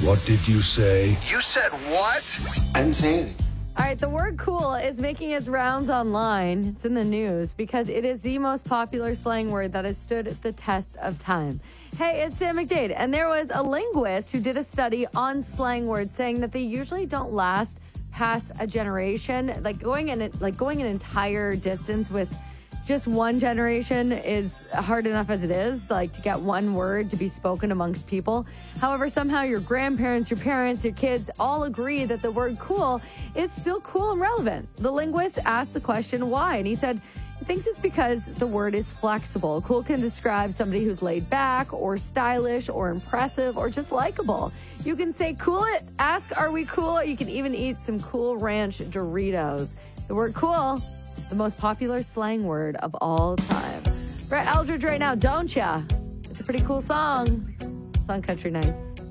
What did you say? You said what? I didn't say anything. All right, the word cool is making its rounds online. It's in the news because it is the most popular slang word that has stood the test of time. Hey, it's Sam McDade, and there was a linguist who did a study on slang words saying that they usually don't last past a generation. Like going an entire distance with just one generation is hard enough as it is, like to get one word to be spoken amongst people. However, somehow your grandparents, your parents, your kids all agree that the word cool is still cool and relevant. The linguist asked the question why, and he said he thinks it's because the word is flexible. Cool can describe somebody who's laid back or stylish or impressive or just likable. You can say cool it, ask are we cool? You can even eat some Cool Ranch Doritos. The word cool, the most popular slang word of all time. Brett Eldridge right now, Don't Ya? It's a pretty cool song. It's on Country Nights.